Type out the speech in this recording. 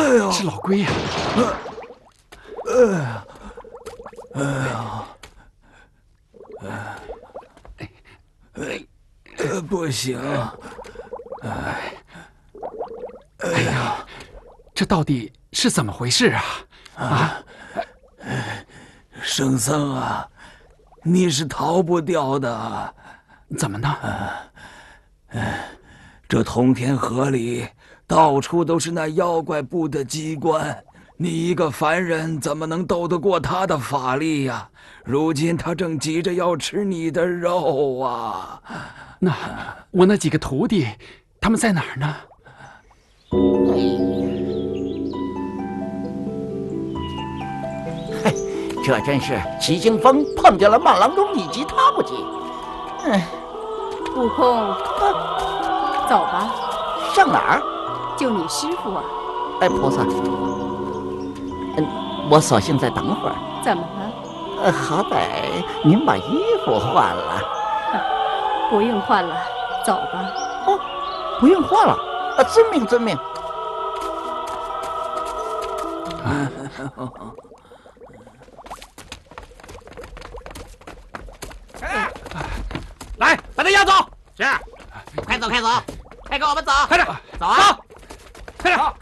是老龟呀！ 不行！ 哎呀，这到底是怎么回事啊？ 圣僧啊，你是逃不掉的。 怎么呢？ 这通天河里到处都是那妖怪布的机关，你一个凡人怎么能斗得过他的法力呀？如今他正急着要吃你的肉啊！ 那我那几个徒弟，他们在哪儿呢？ 嘿，这真是急惊风碰见了慢郎中，你急他不急。 悟空，走吧。 上哪儿？ 救你师傅啊！ 哎，菩萨，我索性再等会儿。 怎么了？ 好歹您把衣服换了。 不用换了，走吧。 哦，不用换了。遵命，遵命。 来，把他押走。 是，快走，快走，快跟我们走， 快点走啊！ 快点！